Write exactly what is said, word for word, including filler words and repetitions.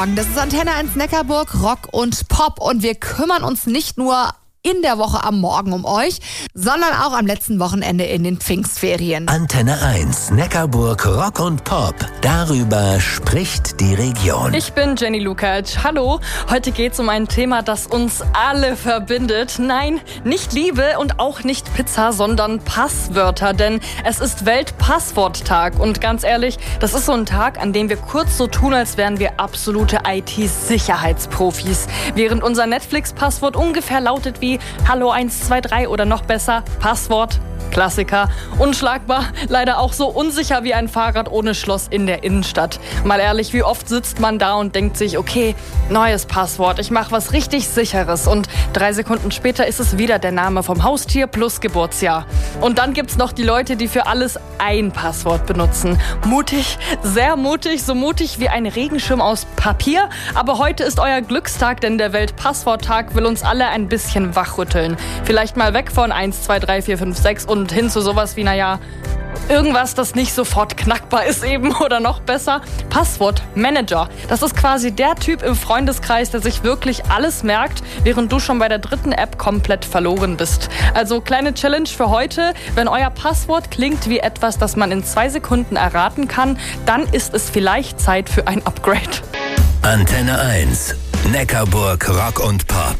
Das ist Antenne eins Neckarburg, Rock und Pop und wir kümmern uns nicht nur in der Woche am Morgen um euch, sondern auch am letzten Wochenende in den Pfingstferien. Antenne eins Neckarburg, Rock und Pop. Darüber spricht die Region. Ich bin Jenny Lukacs. Hallo. Heute geht's um ein Thema, das uns alle verbindet. Nein, nicht Liebe und auch nicht Pizza, sondern Passwörter. Denn es ist Weltpassworttag. Und ganz ehrlich, das ist so ein Tag, an dem wir kurz so tun, als wären wir absolute I T-Sicherheitsprofis. Während unser Netflix-Passwort ungefähr lautet wie Hallo eins zwei drei oder noch besser Passwort. Klassiker. Unschlagbar, leider auch so unsicher wie ein Fahrrad ohne Schloss in der Innenstadt. Mal ehrlich, wie oft sitzt man da und denkt sich, okay, neues Passwort, ich mache was richtig Sicheres. Und drei Sekunden später ist es wieder der Name vom Haustier plus Geburtsjahr. Und dann gibt's noch die Leute, die für alles ein Passwort benutzen. Mutig, sehr mutig, so mutig wie ein Regenschirm aus Papier. Aber heute ist euer Glückstag, denn der Weltpassworttag will uns alle ein bisschen wachrütteln. Vielleicht mal weg von eins zwei drei vier fünf sechs und Und hin zu sowas wie, naja, irgendwas, das nicht sofort knackbar ist eben oder noch besser, Passwortmanager. Das ist quasi der Typ im Freundeskreis, der sich wirklich alles merkt, während du schon bei der dritten App komplett verloren bist. Also kleine Challenge für heute, wenn euer Passwort klingt wie etwas, das man in zwei Sekunden erraten kann, dann ist es vielleicht Zeit für ein Upgrade. Antenne eins Neckarburg, Rock und Pop.